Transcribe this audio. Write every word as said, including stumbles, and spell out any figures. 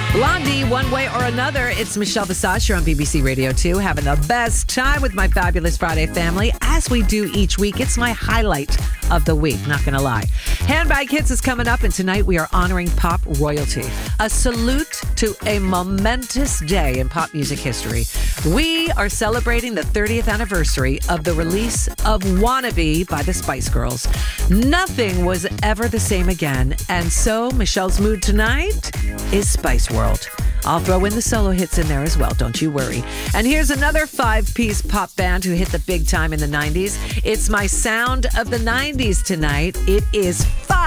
Blondie, one way or another. It's Michelle Visage here on B B C Radio two, having the best time with my fabulous Friday family, as we do each week. It's my highlight of the week, not gonna lie. Handbag Hits is coming up, and tonight we are honoring pop royalty. A salute to a momentous day in pop music history. We are celebrating the thirtieth anniversary of the release of Wannabe by the Spice Girls. Nothing was ever the same again, and so Michelle's mood tonight is Spice World. I'll throw in the solo hits in there as well, don't you worry. And here's another five-piece pop band who hit the big time in the nineties. It's my sound of the nineties tonight. It is five.